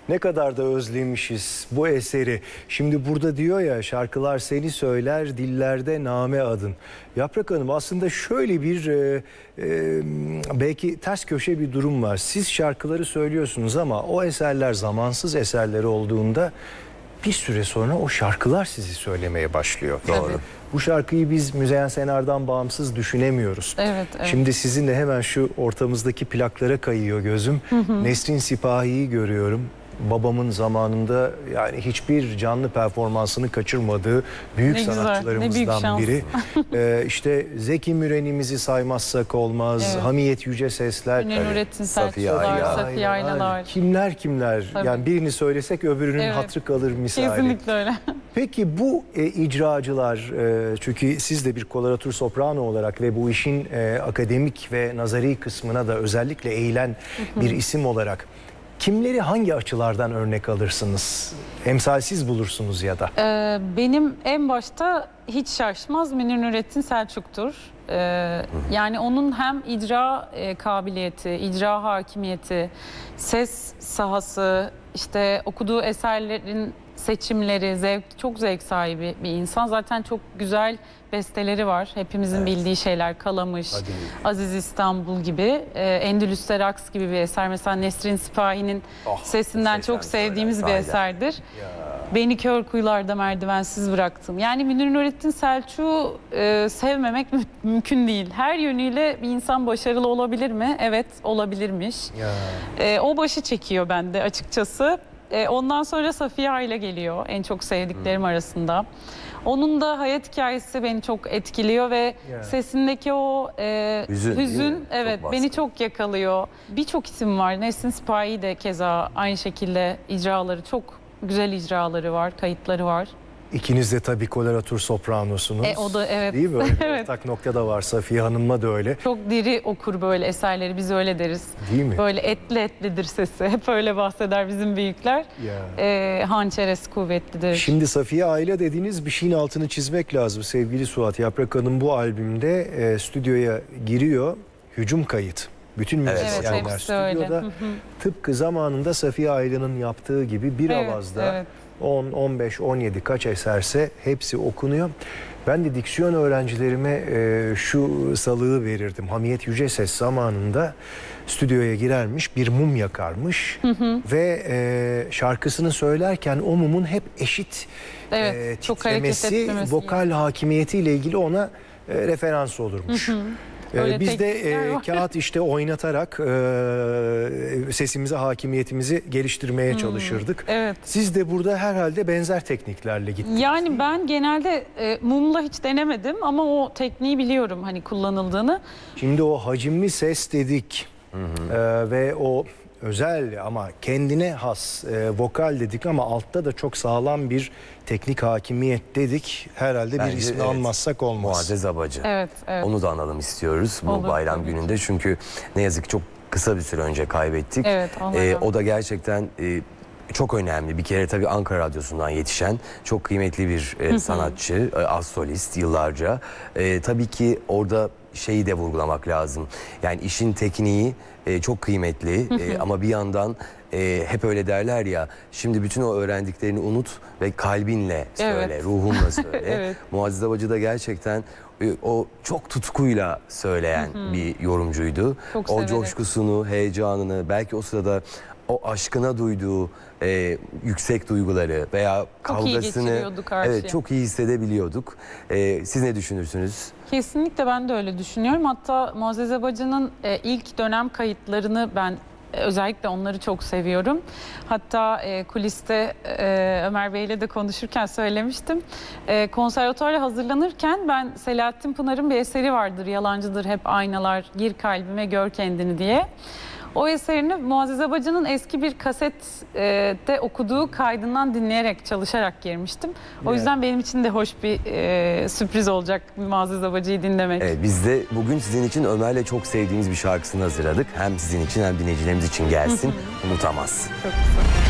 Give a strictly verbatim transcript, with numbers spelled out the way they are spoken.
Ne kadar da özlemişiz bu eseri. Şimdi burada diyor ya, şarkılar seni söyler, dillerde name adın. Yaprak Hanım, aslında şöyle bir e, e, belki ters köşe bir durum var. Siz şarkıları söylüyorsunuz ama o eserler zamansız eserler olduğunda bir süre sonra o şarkılar sizi söylemeye başlıyor. Doğru. Evet. Bu şarkıyı biz Müzeyyen Senar'dan bağımsız düşünemiyoruz. Evet, evet. Şimdi sizinle hemen şu ortamızdaki plaklara kayıyor gözüm. Hı hı. Nesrin Sipahi'yi görüyorum. Babamın zamanında yani hiçbir canlı performansını kaçırmadığı büyük ne sanatçılarımızdan güzel, biri. ee, işte Zeki Müren'imizi saymazsak olmaz. Evet. Hamiyet Yüce Sesler. Münir Nurettin Safiye Selçuklar, Ayla. Safiye Aylalar. Kimler kimler. Tabii. Yani birini söylesek öbürünün Evet. hatırı kalır misali. Kesinlikle öyle. Peki bu e, icracılar, e, çünkü siz de bir koloratur soprano olarak ve bu işin e, akademik ve nazari kısmına da özellikle eğilen bir isim olarak kimleri hangi açılardan örnek alırsınız? Emsalsiz bulursunuz ya da. Ee, benim en başta hiç şaşmaz Münir Nurettin Selçuk'tur. Ee, yani onun hem icra e, kabiliyeti, icra hakimiyeti, ses sahası, işte okuduğu eserlerin seçimleri, zevk, çok zevk sahibi bir insan. Zaten çok güzel besteleri var. Hepimizin Evet. bildiği şeyler. Kalamış, Hadi. Aziz İstanbul gibi, e, Endülüs'te Raks gibi bir eser. Mesela Nesrin Sipahi'nin Oh, sesinden çok muhteşem sevdiğimiz söyler, bir eserdir. Beni kör kuyularda merdivensiz bıraktım. Yani Münir Nurettin Selçuk'u e, sevmemek mü- mümkün değil. Her yönüyle bir insan başarılı olabilir mi? Evet, olabilirmiş. Ya. E, o başı çekiyor bende açıkçası. E, ondan sonra Safiye Ayla geliyor en çok sevdiklerim arasında. Onun da hayat hikayesi beni çok etkiliyor ve Ya. sesindeki o e, Hüzün, değil hüzün mi? Çok evet baskın. beni çok yakalıyor. Birçok isim var. Nesrin Sipahi de keza aynı şekilde icraları, çok güzel icraları var, kayıtları var. İkiniz de tabii koloratur sopranosunuz. E, o da evet. Değil mi? Öyle bir Evet. ortak nokta da var. Safiye Hanım'la da öyle. Çok diri okur böyle eserleri, biz öyle deriz. Değil mi? Böyle etli etlidir sesi. Hep öyle bahseder bizim büyükler. Ya. E, hançeresi kuvvetlidir. Şimdi Safiye Ayla dediğiniz bir şeyin altını çizmek lazım sevgili Suat. Yaprak Hanım bu albümde e, stüdyoya giriyor. Hücum kayıt. Bütün Evet, müzisyenler hepsi stüdyoda. öyle. Hı hı. Tıpkı zamanında Safiye Ayla'nın yaptığı gibi bir Evet, avazda evet. on, on beş, on yedi kaç eserse hepsi okunuyor. Ben de diksiyon öğrencilerime e, şu salığı verirdim. Hamiyet Yüce Ses zamanında stüdyoya girermiş, bir mum yakarmış hı hı. ve e, şarkısını söylerken o mumun hep eşit Evet, e, çok hareket titremesi, etmemesi vokal hakimiyetiyle ilgili ona e, referans olurmuş. Hı hı. Öyle Biz de teknikler e, var. kağıt işte oynatarak e, sesimizi, hakimiyetimizi geliştirmeye çalışırdık. evet. Siz de burada herhalde benzer tekniklerle gittiniz. Yani ben genelde e, mumla hiç denemedim ama o tekniği biliyorum hani kullanıldığını. Şimdi o hacimli ses dedik E, ve o özel ama kendine has e, vokal dedik ama altta da çok sağlam bir teknik hakimiyet dedik. Herhalde Bence bir ismi evet. anmazsak olmaz. Muazzez Abacı. Evet, evet. Onu da analım istiyoruz bu Olur, bayram tabii gününde. Çünkü ne yazık ki çok kısa bir süre önce kaybettik. Evet, Allah Ee, rahmet o da gerçekten e, çok önemli. Bir kere tabii Ankara Radyosu'ndan yetişen çok kıymetli bir e, sanatçı, e, az solist yıllarca. E, tabii ki orada şeyi de vurgulamak lazım. Yani işin tekniği e, çok kıymetli e, ama bir yandan e, hep öyle derler ya, şimdi bütün o öğrendiklerini unut ve kalbinle söyle, Evet. ruhunla söyle. Evet. Muazzez Abacı da gerçekten e, o çok tutkuyla söyleyen bir yorumcuydu. Çok o severek. coşkusunu, heyecanını, belki o sırada o aşkına duyduğu e, yüksek duyguları veya Çok iyi kavgasını geçiriyordu karşıya. evet çok iyi hissedebiliyorduk. E, siz ne düşünürsünüz? Kesinlikle ben de öyle düşünüyorum. Hatta Muazzez Abacı'nın e, ilk dönem kayıtlarını ben e, özellikle onları çok seviyorum. Hatta e, kuliste e, Ömer Bey'le de konuşurken söylemiştim. E, konservatuara hazırlanırken ben Selahattin Pınar'ın bir eseri vardır. Yalancıdır hep aynalar, gir kalbime gör kendini diye. O eserini Muazzez Abacı'nın eski bir kasette okuduğu kaydından dinleyerek, çalışarak girmiştim. O Evet. yüzden benim için de hoş bir e, sürpriz olacak Muazzez Abacı'yı dinlemek. Evet, biz de bugün sizin için Ömer'le çok sevdiğimiz bir şarkısını hazırladık. Hem sizin için hem dinleyicilerimiz için gelsin. Unutamaz. Çok güzel.